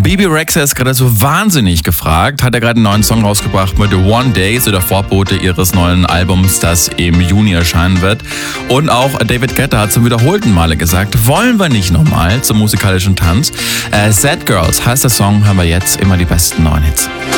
Bebe Rexha ist gerade so wahnsinnig gefragt. Hat er gerade einen neuen Song rausgebracht mit One Day, so der Vorbote ihres neuen Albums, das im Juni erscheinen wird. Und auch David Guetta hat zum wiederholten Male gesagt, wollen wir nicht nochmal zum musikalischen Tanz. Sad Girls heißt der Song, hören wir jetzt immer die besten neuen Hits.